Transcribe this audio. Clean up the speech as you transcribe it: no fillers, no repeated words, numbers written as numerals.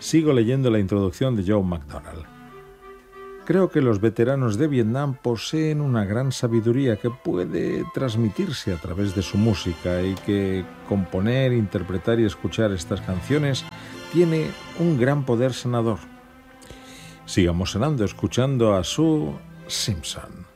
Sigo leyendo la introducción de Joe McDonald. Creo que los veteranos de Vietnam poseen una gran sabiduría que puede transmitirse a través de su música y que componer, interpretar y escuchar estas canciones tiene un gran poder sanador. Sigamos sanando escuchando a Sue Simpson.